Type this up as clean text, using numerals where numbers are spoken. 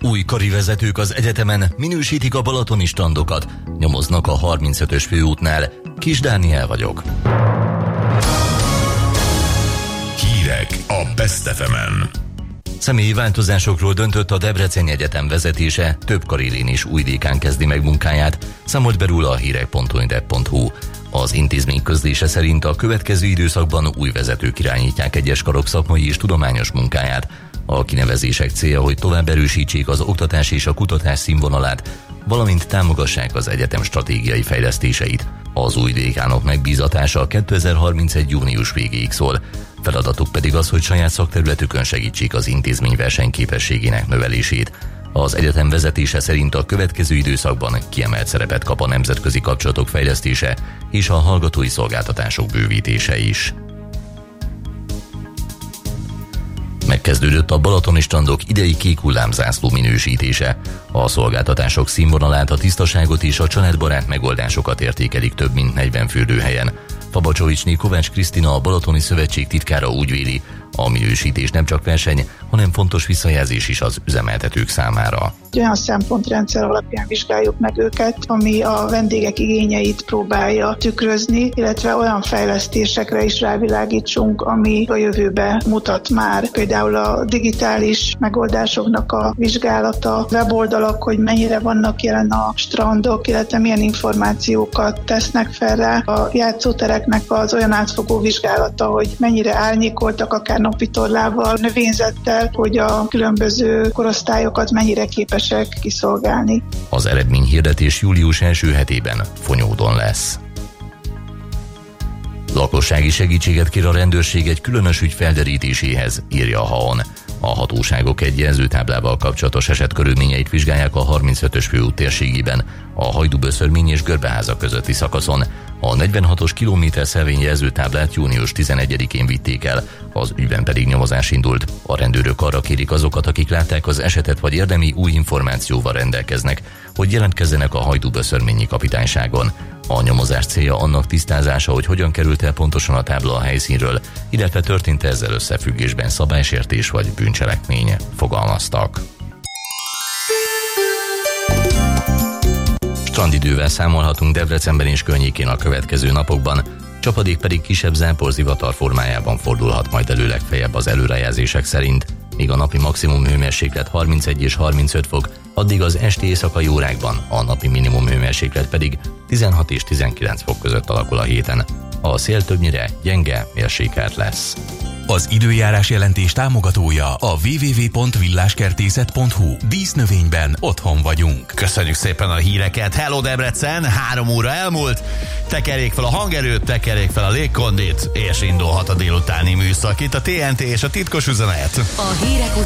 Új karivezetők az egyetemen minősítik a balatoni standokat. Nyomoznak a 35-ös főútnál. Kis Dániel vagyok. Hírek a Best FM-en. Személyi változásokról döntött a Debreceni Egyetem vezetése, több karilén is Újvidéken kezdi meg munkáját, számolt be róla a hírek.undep.hu. Az intézmény közlése szerint a következő időszakban új vezetők irányítják egyes karok szakmai és tudományos munkáját. A kinevezések célja, hogy tovább erősítsék az oktatás és a kutatás színvonalát, valamint támogassák az egyetem stratégiai fejlesztéseit. Az új dékánok megbízatása 2031. június végéig szól. Feladatuk pedig az, hogy saját szakterületükön segítsék az intézmény versenyképességének növelését. Az egyetem vezetése szerint a következő időszakban kiemelt szerepet kap a nemzetközi kapcsolatok fejlesztése és a hallgatói szolgáltatások bővítése is. Megkezdődött a balatoni standok idei kék hullámzászló minősítése. A szolgáltatások színvonalát, a tisztaságot és a családbarát megoldásokat értékelik több mint 40 fürdőhelyen. Fabacsovicsné Kovács Krisztina, a Balatoni Szövetség titkára úgy véli, a minősítés nem csak verseny, hanem fontos visszajelzés is az üzemeltetők számára. Olyan szempontrendszer alapján vizsgáljuk meg őket, ami a vendégek igényeit próbálja tükrözni, illetve olyan fejlesztésekre is rávilágítsunk, ami a jövőbe mutat már. Például a digitális megoldásoknak a vizsgálata, weboldalak, hogy mennyire vannak jelen a strandok, illetve milyen információkat tesznek fel rá. A játszótereknek az olyan átfogó vizsgálata, hogy mennyire árnyékoltak, akár napitorlával, növényzettel, hogy a különböző korosztályokat mennyire képesek kiszolgálni. Az eredményhirdetés július első hetében Fonyódon lesz. Lakossági segítséget kér a rendőrség egy különös ügy felderítéséhez, írja a HAON. A hatóságok egy jelzőtáblával kapcsolatos esetkörülményeit vizsgálják a 35-ös főút térségében, a Hajdú-Böszörmény és Görbeháza közötti szakaszon. A 46-os kilométerszelvény jelzőtáblát június 11-én vitték el, az ügyben pedig nyomozás indult. A rendőrök arra kérik azokat, akik látták az esetet vagy érdemi új információval rendelkeznek, hogy jelentkezzenek a Hajdú-Böszörményi kapitányságon. A nyomozás célja annak tisztázása, hogy hogyan került el pontosan a tábla a helyszínről, illetve történt ezzel összefüggésben szabálysértés vagy bűncselekmény, fogalmaztak. Strandidővel számolhatunk Debrecenben és környékén a következő napokban, csapadék pedig kisebb záporzivatar formájában fordulhat majd elő legfeljebb az előrejelzések szerint, míg a napi maximum hőmérséklet 31 és 35 fok, addig az esti éjszakai órákban a napi minimum hőmérséklet pedig 16 és 19 fok között alakul a héten. A szél többnyire gyenge, mérsékelt lesz. Az időjárás jelentés támogatója a www.villáskertészet.hu. Dísznövényben otthon vagyunk. Köszönjük szépen a híreket. Hello Debrecen, 3 óra elmúlt. Tekerjék fel a hangerőt, tekerjék fel a légkondit, és indulhat a délutáni műszak. Itt a TNT és a titkos üzenet. A hírek